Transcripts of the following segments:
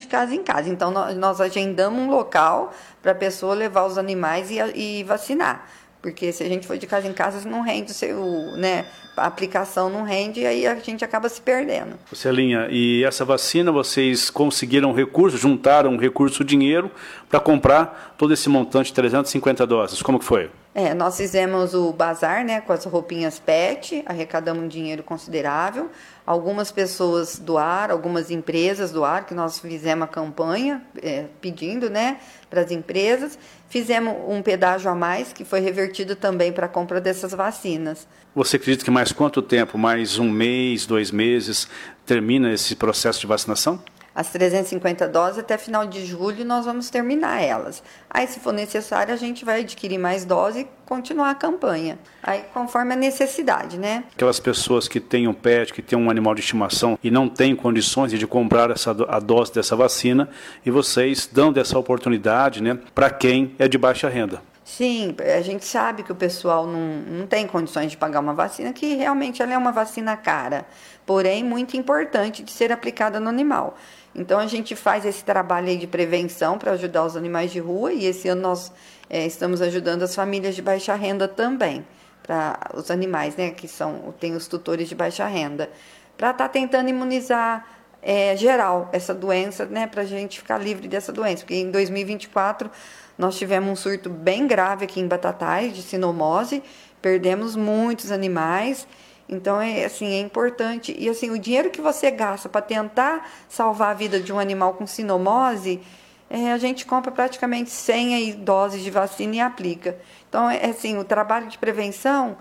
casa em casa. Então, nós agendamos um local para a pessoa levar os animais e vacinar. Porque se a gente for de casa em casa, não rende, né, a aplicação não rende e aí a gente acaba se perdendo. Celinha, e essa vacina vocês conseguiram recursos, juntaram recurso, dinheiro para comprar todo esse montante de 350 doses? Como que foi? Nós fizemos o bazar, né, com as roupinhas PET, arrecadamos um dinheiro considerável. Algumas pessoas doaram, algumas empresas doaram, que nós fizemos a campanha pedindo, né, para as empresas. Fizemos um pedágio a mais, que foi revertido também para a compra dessas vacinas. Você acredita que mais quanto tempo, mais 1 mês, 2 meses, termina esse processo de vacinação? As 350 doses, até final de julho, nós vamos terminar elas. Aí, se for necessário, a gente vai adquirir mais doses e continuar a campanha. Aí, conforme a necessidade, né? Aquelas pessoas que têm um pet, que têm um animal de estimação e não têm condições de comprar a dose dessa vacina, e vocês dão essa oportunidade, né, para quem é de baixa renda. Sim, a gente sabe que o pessoal não tem condições de pagar uma vacina, que realmente ela é uma vacina cara, porém muito importante de ser aplicada no animal. Então, a gente faz esse trabalho aí de prevenção para ajudar os animais de rua e esse ano nós estamos ajudando as famílias de baixa renda também, para os animais, né, que tem os tutores de baixa renda, para estar tentando imunizar geral essa doença, né, para a gente ficar livre dessa doença, porque em 2024 nós tivemos um surto bem grave aqui em Batatais de sinomose, perdemos muitos animais. Então, é importante. E, o dinheiro que você gasta para tentar salvar a vida de um animal com sinomose, a gente compra praticamente 100 doses de vacina e aplica. Então, o trabalho de prevenção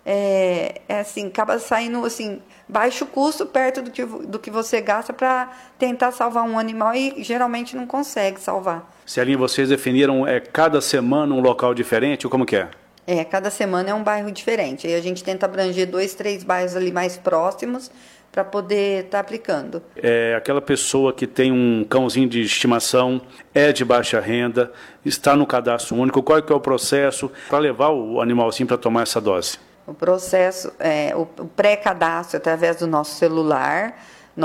acaba saindo, baixo custo perto do que você gasta para tentar salvar um animal e geralmente não consegue salvar. Celinha, vocês definiram cada semana um local diferente ou como que é? Cada semana é um bairro diferente. Aí a gente tenta abranger 2, 3 bairros ali mais próximos para poder estar aplicando. Aquela pessoa que tem um cãozinho de estimação, é de baixa renda, está no cadastro único, qual que é o processo para levar o animalzinho para tomar essa dose? O processo o pré-cadastro através do nosso celular,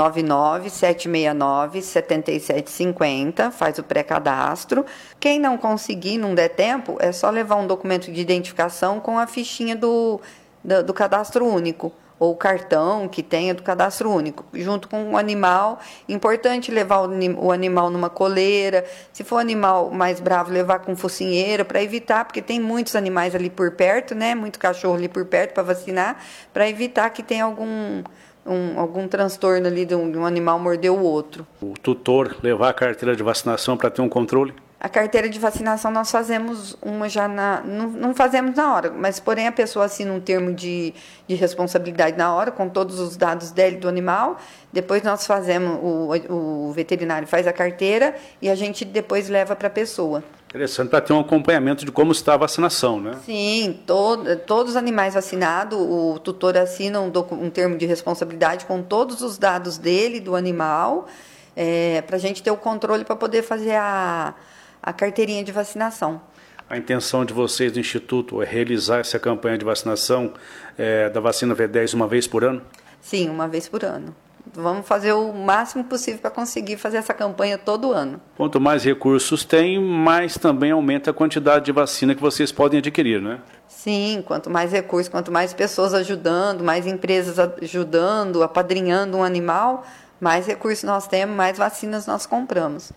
99769-7750, faz o pré-cadastro. Quem não conseguir, não der tempo, é só levar um documento de identificação com a fichinha do cadastro único, ou o cartão que tenha do cadastro único, junto com o animal. Importante levar o animal numa coleira, se for um animal mais bravo, levar com focinheira, para evitar, porque tem muitos animais ali por perto, né? Muito cachorro ali por perto para vacinar, para evitar que tenha algum transtorno ali de um animal morder o outro. O tutor levar a carteira de vacinação para ter um controle? A carteira de vacinação nós fazemos uma já não fazemos na hora, mas porém a pessoa assina um termo de responsabilidade na hora, com todos os dados dele do animal. Depois nós fazemos, o veterinário faz a carteira e a gente depois leva para a pessoa. Interessante, para ter um acompanhamento de como está a vacinação, né? Sim, todos os animais vacinados, o tutor assina um termo de responsabilidade com todos os dados dele, do animal, para a gente ter o controle para poder fazer a carteirinha de vacinação. A intenção de vocês do Instituto é realizar essa campanha de vacinação da vacina V10 uma vez por ano? Sim, uma vez por ano. Vamos fazer o máximo possível para conseguir fazer essa campanha todo ano. Quanto mais recursos tem, mais também aumenta a quantidade de vacina que vocês podem adquirir, né? Sim, quanto mais recursos, quanto mais pessoas ajudando, mais empresas ajudando, apadrinhando um animal, mais recursos nós temos, mais vacinas nós compramos.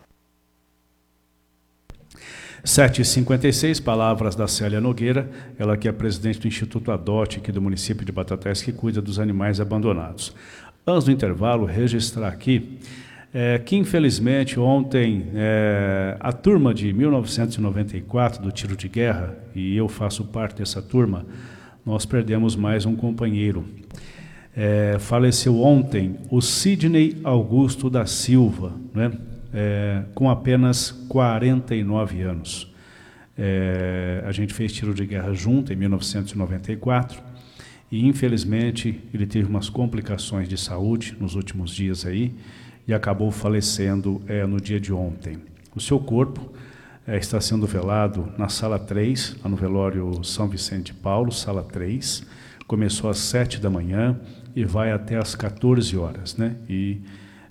7h56, palavras da Célia Nogueira, ela que é presidente do Instituto Adote aqui do município de Batatais, que cuida dos animais abandonados. Antes do intervalo, registrar aqui que infelizmente ontem a turma de 1994 do tiro de guerra, e eu faço parte dessa turma, nós perdemos mais um companheiro. Faleceu ontem o Sidney Augusto da Silva, né? Com apenas 49 anos. A gente fez tiro de guerra junto em 1994 e, infelizmente, ele teve umas complicações de saúde nos últimos dias aí e acabou falecendo no dia de ontem. O seu corpo está sendo velado na Sala 3, lá no velório São Vicente de Paulo, Sala 3. Começou às 7 da manhã e vai até às 14 horas, né? E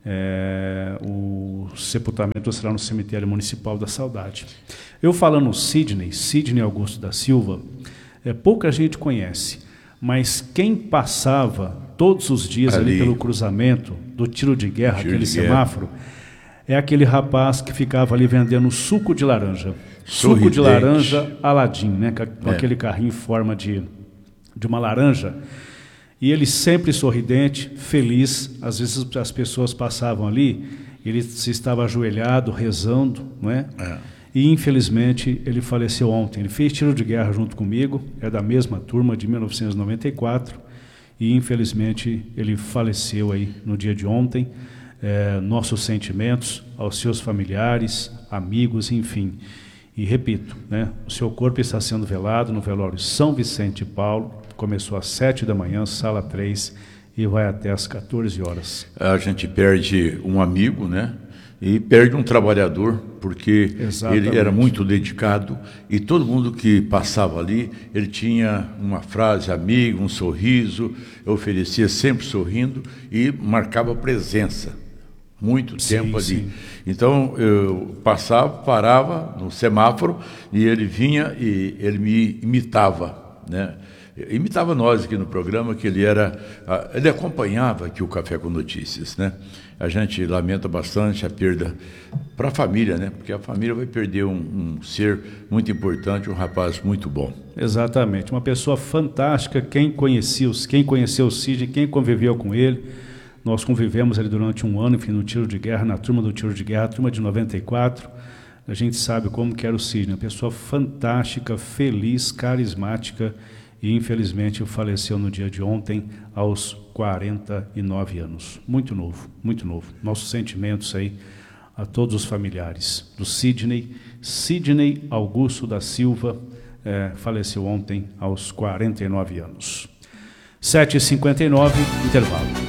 O sepultamento será no cemitério municipal da Saudade. Eu falando Sidney Augusto da Silva, pouca gente conhece, mas quem passava todos os dias ali pelo cruzamento do tiro de guerra, aquele semáforo, é aquele rapaz que ficava ali vendendo suco de laranja. Suco de laranja Aladim, né? Com aquele carrinho em forma de uma laranja. E ele sempre sorridente, feliz. Às vezes as pessoas passavam ali, ele se estava ajoelhado, rezando, não é? E infelizmente ele faleceu ontem. Ele fez tiro de guerra junto comigo, é da mesma turma de 1994, e infelizmente ele faleceu aí no dia de ontem. Nossos sentimentos aos seus familiares, amigos, enfim. E repito, né, o seu corpo está sendo velado no velório São Vicente de Paulo. Começou às 7 da manhã, sala 3, e vai até às 14 horas. A gente perde um amigo, né? E perde um trabalhador, porque ele era muito dedicado, e todo mundo que passava ali, ele tinha uma frase amiga, um sorriso, oferecia sempre sorrindo e marcava presença. Muito tempo ali. Sim. Então, eu parava no semáforo, e ele vinha e ele me imitava, né? Imitava nós aqui no programa, que ele acompanhava aqui o Café com Notícias, né? A gente lamenta bastante a perda para a família, né? Porque a família vai perder um ser muito importante, um rapaz muito bom. Exatamente, uma pessoa fantástica. Quem conheceu o Sidney, quem conviveu com ele, nós convivemos ali durante um ano, enfim, no tiro de guerra, na turma do tiro de guerra, a turma de 94. A gente sabe como que era o Sidney, uma pessoa fantástica, feliz, carismática, e infelizmente faleceu no dia de ontem, aos 49 anos. Muito novo, muito novo. Nossos sentimentos aí a todos os familiares do Sidney Augusto da Silva, faleceu ontem aos 49 anos. 7h59, intervalo.